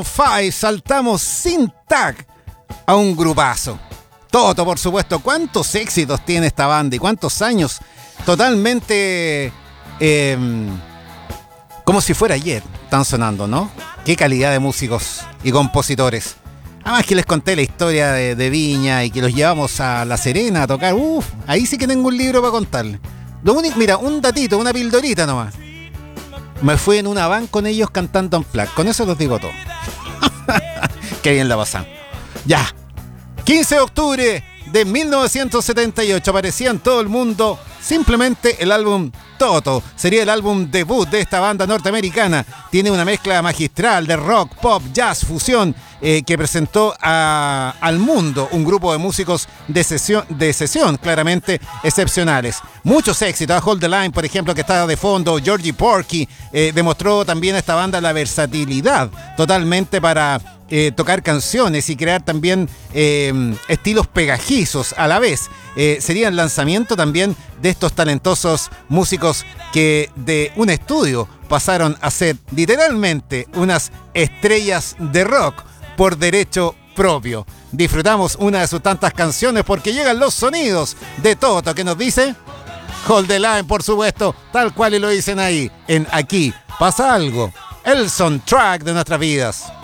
Five, saltamos sin tag a un grupazo. Toto, por supuesto. ¿Cuántos éxitos tiene esta banda y cuántos años? Totalmente como si fuera ayer están sonando, ¿no? Qué calidad de músicos y compositores. Además que les conté la historia de Viña y que los llevamos a La Serena a tocar. Ahí sí que tengo un libro para contarles. Lo único, mira, un datito, una pildorita nomás. Me fui en una van con ellos cantando en plac. Con eso los digo todo. Qué bien la pasan. Ya. 15 de octubre de 1978 aparecía en todo el mundo simplemente el álbum Toto. Sería el álbum debut de esta banda norteamericana. Tiene una mezcla magistral de rock, pop, jazz, fusión que presentó al mundo un grupo de músicos de sesión claramente excepcionales. Muchos éxitos. A Hold the Line, por ejemplo, que estaba de fondo. Georgie Porgy demostró también a esta banda la versatilidad totalmente para tocar canciones y crear también estilos pegajizos a la vez. Sería el lanzamiento también de estos talentosos músicos que de un estudio pasaron a ser literalmente unas estrellas de rock por derecho propio. Disfrutamos una de sus tantas canciones porque llegan los sonidos de Toto, que nos dice Hold the Line, por supuesto, tal cual y lo dicen ahí, en Aquí Pasa Algo, el soundtrack de nuestras vidas.